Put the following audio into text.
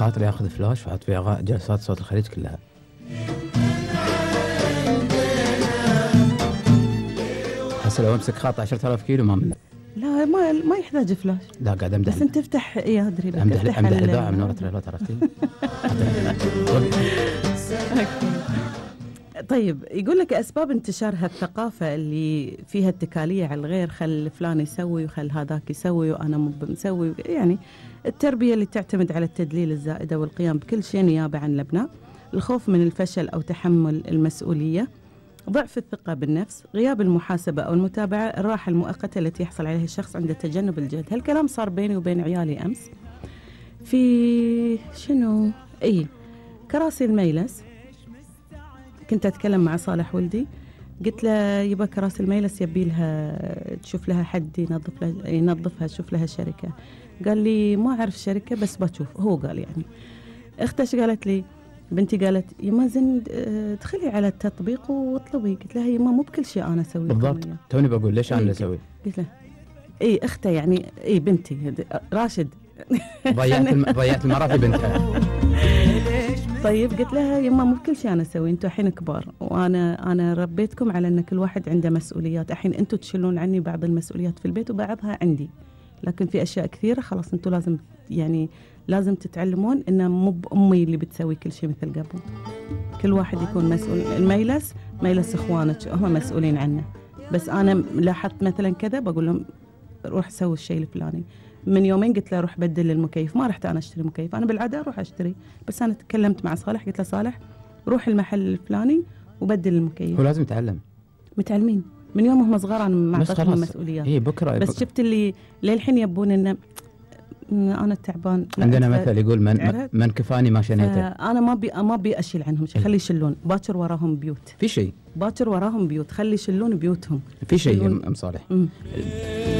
خاطري اخذ فلاش واحط فيها جلسات صوت الخليج كلها. هسه لو امسك خط 10,000 كيلو ما من. لا ما يحتاج فلاش. لا قاعد امدح. بس انت افتح ادري امدح الباعة من ورا تريلات عرفتي. طيب يقول لك أسباب انتشار هالثقافة اللي فيها اتكالية على الغير، خل فلان يسوي وخل هذاك يسوي وأنا مو بمسوي، يعني التربية اللي تعتمد على التدليل الزائدة والقيام بكل شيء نيابة عن الأبناء، الخوف من الفشل أو تحمل المسؤولية، ضعف الثقة بالنفس، غياب المحاسبة أو المتابعة، الراحة المؤقتة التي يحصل عليها الشخص عند تجنب الجهد. هالكلام صار بيني وبين عيالي أمس في شنو كراسي الميلس. كنت أتكلم مع صالح ولدي، قلت له يبا كراسي الميلس يبي لها تشوف لها حد ينظفها، تشوف لها شركة. قال لي ما أعرف شركة بس بشوف. هو قال يعني. أختش قالت لي بنتي قالت يما زين ادخلي على التطبيق واطلبي. قلت لها يما مو بكل شيء أنا أسوي بالضبط. توني بقول ليش أنا أسوي. قلت له أخته يعني بنتي راشد ضيعت المرأة في بنتها. طيب قلت لها يما مو بكل شيء انا اسوي، انتم الحين كبار وانا ربيتكم على ان كل واحد عنده مسؤوليات، الحين انتم تشيلون عني بعض المسؤوليات في البيت وبعضها عندي، لكن في اشياء كثيره خلاص انتم لازم تتعلمون ان مو بامي اللي بتسوي كل شيء مثل قبل. كل واحد يكون مسؤول. الميلس اخوانك هم مسؤولين عنه، بس انا لاحظت مثلا كذا بقول لهم روح سوي الشيء الفلاني. من يومين قلت له روح بدل المكيف، ما رحت انا اشتري مكيف، انا بالعاده اروح اشتري، بس انا تكلمت مع صالح قلت له صالح روح المحل الفلاني وبدل المكيف. هو لازم يتعلم. متعلمين من يوم هم صغار، انا ما اعطيتهم مسؤوليات. بكره بس شفت اللي للحين يبون ان انا تعبان. عندنا مثل يقول من كفاني ما شنيته. انا ما ابي اشيل عنهم شيء، خلي يشيلون، باكر وراهم بيوت. في شيء باكر وراهم بيوت، خلي يشيلون بيوتهم. في شيء ام صالح.